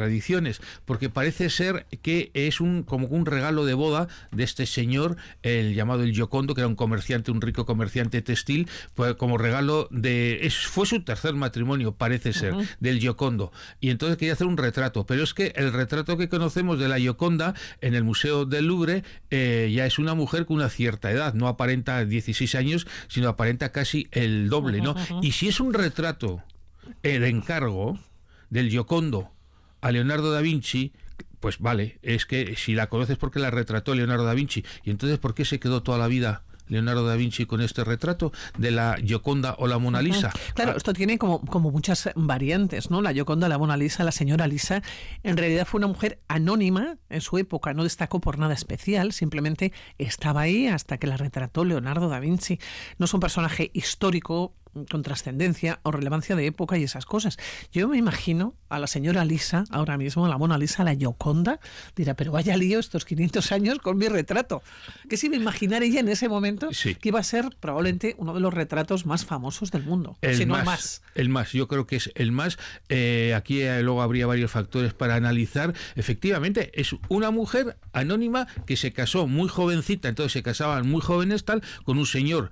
contradicciones, porque parece ser que es como un regalo de boda de este señor, el llamado el Giocondo, que era un comerciante, un rico comerciante textil, pues como regalo fue su tercer matrimonio, parece ser, del Giocondo, y entonces quería hacer un retrato, pero es que el retrato que conocemos de la Gioconda en el Museo del Louvre ya es una mujer con una cierta edad, no aparenta 16 años, sino aparenta casi el doble, ¿no? Y si es un retrato de encargo del Giocondo a Leonardo da Vinci, pues vale, es que si la conoces porque la retrató Leonardo da Vinci, y entonces ¿por qué se quedó toda la vida Leonardo da Vinci con este retrato de la Gioconda o la Mona Lisa? Claro, esto tiene como muchas variantes, ¿no? La Gioconda, la Mona Lisa, la señora Lisa, en realidad fue una mujer anónima en su época, no destacó por nada especial, simplemente estaba ahí hasta que la retrató Leonardo da Vinci. No es un personaje histórico con trascendencia o relevancia de época y esas cosas. Yo me imagino a la señora Lisa, ahora mismo, la Mona Lisa, la Gioconda, dirá, pero vaya lío estos 500 años con mi retrato. Que si me imaginar ella en ese momento, sí, que iba a ser probablemente uno de los retratos más famosos del mundo. El si no más. El más, yo creo que es el más. Aquí luego habría varios factores para analizar. Efectivamente, es una mujer anónima que se casó muy jovencita, entonces se casaban muy jóvenes tal, con un señor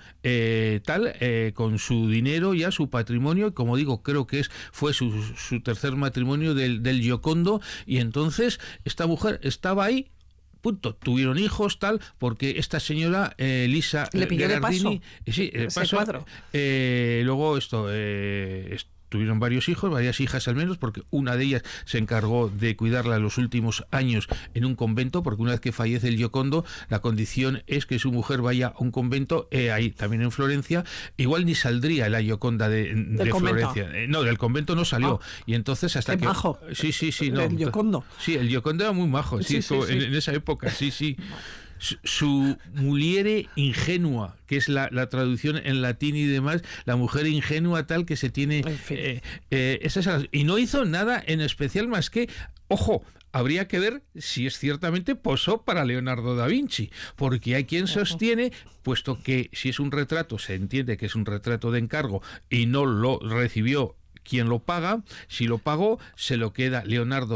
con su dinero ya, su patrimonio, y como digo, creo que fue su tercer matrimonio del Giocondo, y entonces esta mujer estaba ahí, punto. Tuvieron hijos, tal, porque esta señora Lisa le pilló Gherardini, de paso, sí, ese cuadro. Luego tuvieron varios hijos, varias hijas al menos, porque una de ellas se encargó de cuidarla los últimos años en un convento, porque una vez que fallece el Giocondo, la condición es que su mujer vaya a un convento, ahí también en Florencia. Igual ni saldría la Gioconda de Florencia. No, del convento no salió. Y entonces hasta que... majo. Sí, no. El Giocondo. Sí, el Giocondo era muy majo, sí. En esa época, sí. Su muliere ingenua, que es la traducción en latín y demás, la mujer ingenua tal que se tiene, en fin. y no hizo nada en especial más que, ojo, habría que ver si es ciertamente posó para Leonardo da Vinci, porque hay quien sostiene, puesto que si es un retrato, se entiende que es un retrato de encargo y no lo recibió quien lo paga, si lo pagó, se lo queda Leonardo